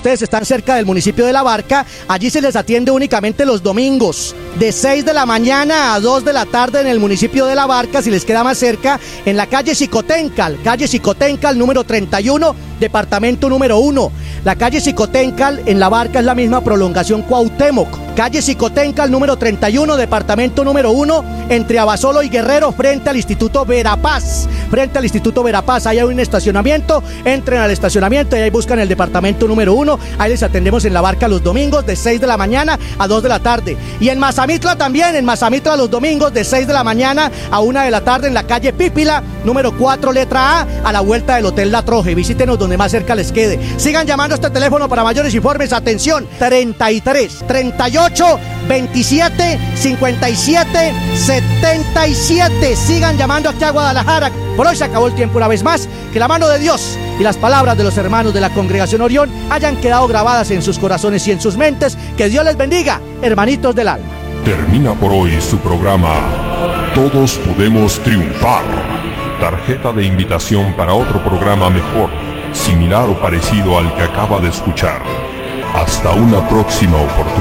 ustedes están cerca del municipio de La Barca, allí se les atiende únicamente los domingos, de 6 de la mañana a 2 de la tarde en el municipio de La Barca, si les queda más cerca, en la calle Xicoténcal, número 31, departamento número 1. La calle Xicoténcal en La Barca es la misma prolongación Cuauhtémoc. Calle Xicoténcal número 31, departamento número 1, entre Abasolo y Guerrero, frente al Instituto Verapaz. Ahí hay un estacionamiento, entren al estacionamiento y ahí buscan el departamento número 1. Ahí les atendemos en La Barca los domingos de 6 de la mañana a 2 de la tarde. Y en Mazamitla también, los domingos de 6 de la mañana a 1 de la tarde en la calle Pípila, número 4, letra A la vuelta del Hotel La Troje. Visítenos donde más cerca les quede. Sigan llamando a este teléfono para mayores informes. Atención, 33 38 27 57 77. Sigan llamando aquí a Guadalajara. Por hoy se acabó el tiempo una vez más. Que la mano de Dios y las palabras de los hermanos de la Congregación Orión hayan quedado grabadas en sus corazones y en sus mentes. Que Dios les bendiga, hermanitos del alma. Termina por hoy su programa Todos Podemos Triunfar. Tarjeta de invitación para otro programa mejor, similar o parecido al que acaba de escuchar. Hasta una próxima oportunidad.